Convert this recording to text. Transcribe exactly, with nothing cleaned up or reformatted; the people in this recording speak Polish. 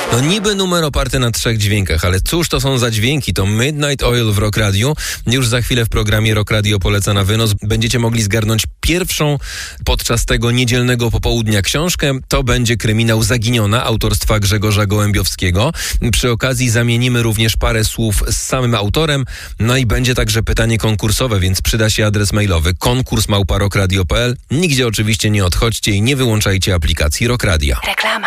No niby numer oparty na trzech dźwiękach, ale cóż to są za dźwięki? To Midnight Oil w Rock Radio. Już za chwilę w programie Rock Radio poleca na wynos. Będziecie mogli zgarnąć pierwszą podczas tego niedzielnego popołudnia książkę. To będzie kryminał Zaginiona autorstwa Grzegorza Gołębiowskiego. Przy okazji zamienimy również parę słów z samym autorem. No i będzie także pytanie konkursowe, więc przyda się adres mailowy konkurs małpa rockradio kropka p l. Nigdzie oczywiście nie odchodźcie i nie wyłączajcie aplikacji Rock Radio. Reklama.